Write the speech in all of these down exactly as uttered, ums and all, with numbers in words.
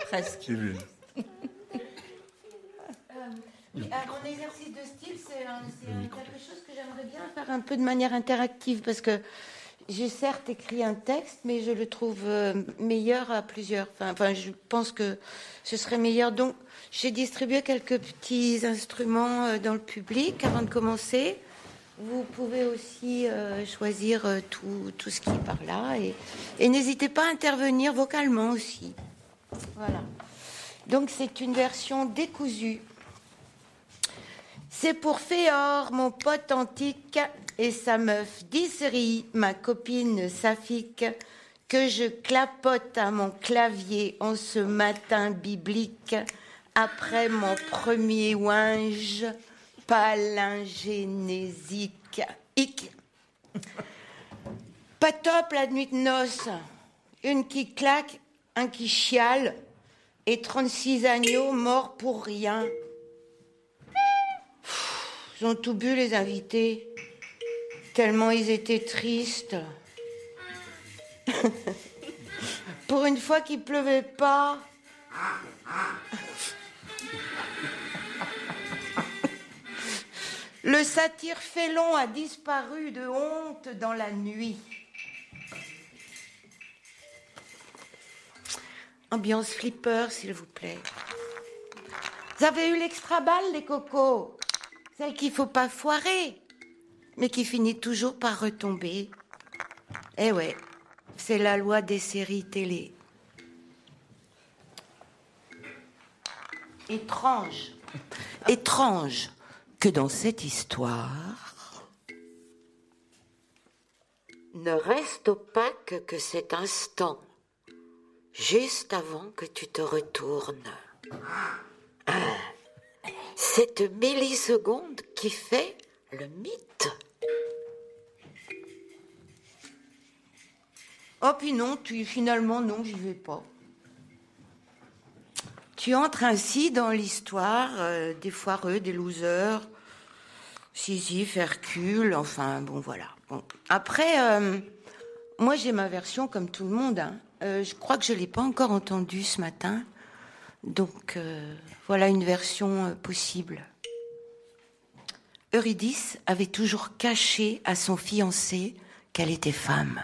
Presque. J'ai vu. Oui, mon exercice de style, c'est, un, c'est un, quelque chose que j'aimerais bien faire un peu de manière interactive, parce que j'ai certes écrit un texte, mais je le trouve euh, meilleur à plusieurs. Enfin, enfin, je pense que ce serait meilleur. Donc, j'ai distribué quelques petits instruments euh, dans le public avant de commencer. Vous pouvez aussi euh, choisir euh, tout, tout ce qui est par là. Et, et n'hésitez pas à intervenir vocalement aussi. Voilà. Donc, c'est une version décousue. C'est pour Féor, mon pote antique, et sa meuf Disserie, ma copine saphique, que je clapote à mon clavier en ce matin biblique, après mon premier ouinge palingénésique. Hic. Pas top la nuit de noces, une qui claque, un qui chiale, et trente-six agneaux morts pour rien. Ils ont tout bu, les invités, tellement ils étaient tristes. Pour une fois qu'il pleuvait pas. Le satyre félon a disparu de honte dans la nuit. Ambiance flipper, s'il vous plaît. Vous avez eu l'extra balle, les cocos? Celle qu'il ne faut pas foirer, mais qui finit toujours par retomber. Eh ouais, c'est la loi des séries télé. Étrange, étrange que dans cette histoire ne reste opaque que cet instant, juste avant que tu te retournes. Ah. Cette milliseconde qui fait le mythe. Oh, puis non, tu, finalement, non, j'y vais pas. Tu entres ainsi dans l'histoire euh, des foireux, des losers, Sisyphe, Hercule, enfin, bon, voilà. Bon. Après, euh, moi, j'ai ma version comme tout le monde. Hein. Euh, je crois que je ne l'ai pas encore entendue ce matin. Donc, euh, voilà une version euh, possible. Eurydice avait toujours caché à son fiancé qu'elle était femme.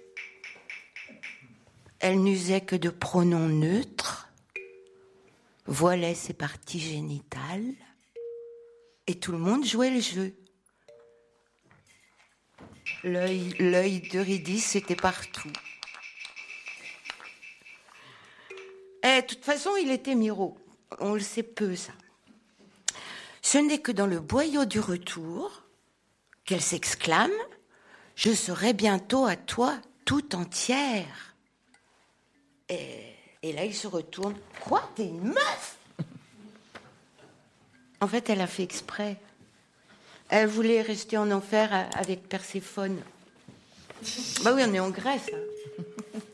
Elle n'usait que de pronoms neutres, voilait ses parties génitales, et tout le monde jouait le jeu. L'œil, l'œil d'Eurydice était partout. Et de toute façon, il était Miro. On le sait peu, ça. Ce n'est que dans le boyau du retour qu'elle s'exclame « Je serai bientôt à toi tout entière ». Et, et là, il se retourne. « Quoi, t'es une meuf ?» En fait, elle a fait exprès. Elle voulait rester en enfer avec Perséphone. Bah oui, on est en Grèce. Hein.